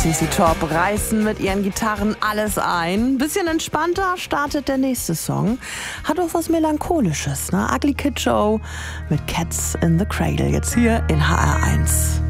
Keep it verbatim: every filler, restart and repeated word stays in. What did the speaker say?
C C Top reißen mit ihren Gitarren alles ein. Bisschen entspannter startet der nächste Song. Hat auch was Melancholisches, ne? Ugly Kid Joe mit Cats in the Cradle. Jetzt hier in H R eins.